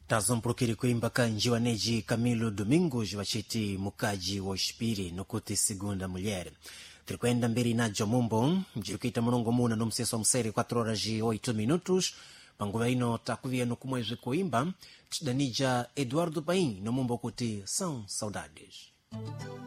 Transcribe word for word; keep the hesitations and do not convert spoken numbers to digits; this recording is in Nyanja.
tazomprokiri kuimba kanji waneji Camilo Domingos wachiti mukaji wa Espiri nokuti segunda mulher. Trikwenda mbiri na Jomumbo, mjirukita munongo muna no mseso mseri quatro horas e oito minutos. Panguva ino takuvia no kumwezi kuimba, tidanija Eduardo Paim no mumbo kuti são saudades.